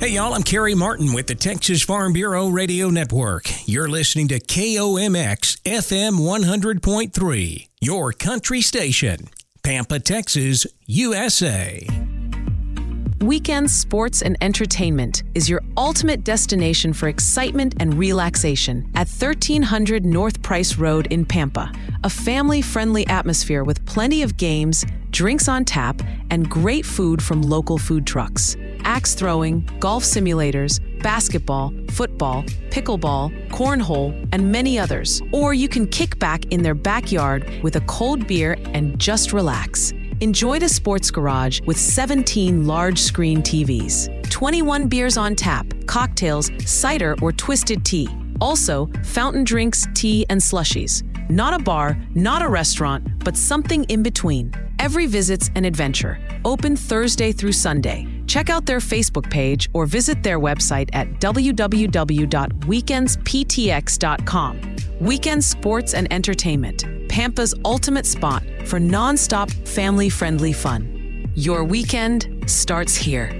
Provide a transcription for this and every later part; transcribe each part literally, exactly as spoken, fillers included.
Hey, y'all, I'm Kerry Martin with the Texas Farm Bureau Radio Network. You're listening to K O M X F M one hundred point three, your country station, Pampa, Texas, U S A. Weekend Sports and Entertainment is your ultimate destination for excitement and relaxation at thirteen hundred North Price Road in Pampa. A family-friendly atmosphere with plenty of games, drinks on tap, and great food from local food trucks. Axe throwing, golf simulators, basketball, football, pickleball, cornhole, and many others. Or you can kick back in their backyard with a cold beer and just relax. Enjoy the Sports Garage with seventeen large screen T Vs, twenty-one beers on tap, cocktails, cider, or twisted tea. Also, fountain drinks, tea, and slushies. Not a bar, not a restaurant, but something in between. Every visit's an adventure. Open Thursday through Sunday. Check out their Facebook page or visit their website at w w w dot weekends p t x dot com. Weekend Sports and Entertainment, Pampa's ultimate spot for nonstop family-friendly fun. Your weekend starts here.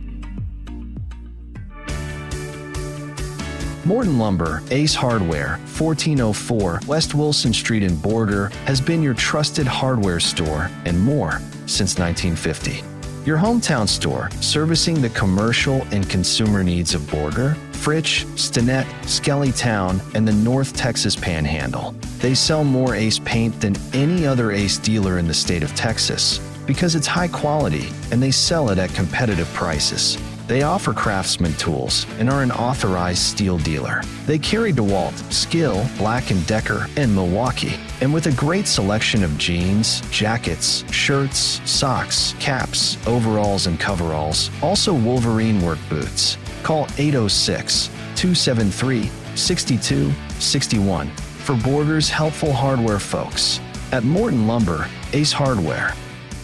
Morton Lumber, Ace Hardware, fourteen oh four West Wilson Street in Border, has been your trusted hardware store and more since nineteen fifty. Your hometown store, servicing the commercial and consumer needs of Border, Fritch, Stinnett, Skellytown, and the North Texas Panhandle. They sell more Ace paint than any other Ace dealer in the state of Texas because it's high quality and they sell it at competitive prices. They offer Craftsman tools and are an authorized steel dealer. They carry DeWalt, Skill, Black and Decker, and Milwaukee. And with a great selection of jeans, jackets, shirts, socks, caps, overalls, and coveralls, also Wolverine work boots. Call eight oh six, two seven three, six two six one for Border's helpful hardware folks. At Morton Lumber, Ace Hardware.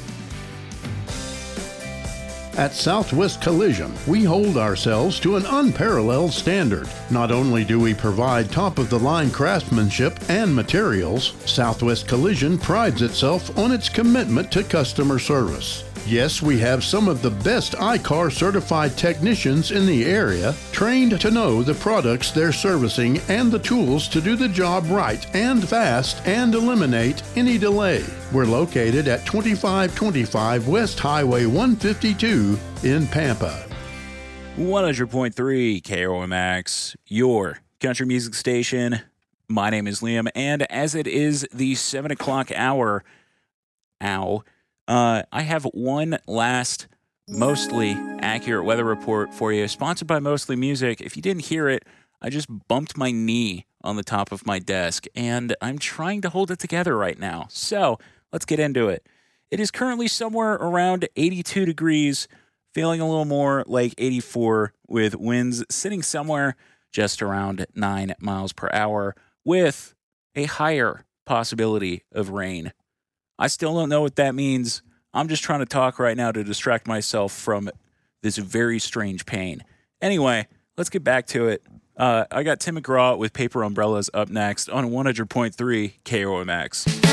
At Southwest Collision, we hold ourselves to an unparalleled standard. Not only do we provide top-of-the-line craftsmanship and materials, Southwest Collision prides itself on its commitment to customer service. Yes, we have some of the best I C A R certified technicians in the area, trained to know the products they're servicing and the tools to do the job right and fast and eliminate any delay. We're located at twenty-five twenty-five West Highway one fifty-two in Pampa. one hundred point three K O M X, your country music station. My name is Liam, and as it is the seven o'clock hour, ow, Uh, I have one last mostly accurate weather report for you, sponsored by Mostly Music. If you didn't hear it, I just bumped my knee on the top of my desk, and I'm trying to hold it together right now. So let's get into it. It is currently somewhere around eighty-two degrees, feeling a little more like eighty-four, with winds sitting somewhere just around nine miles per hour, with a higher possibility of rain. I still don't know what that means. I'm just trying to talk right now to distract myself from this very strange pain. Anyway, let's get back to it. Uh, I got Tim McGraw with Paper Umbrellas up next on one hundred point three K O M X.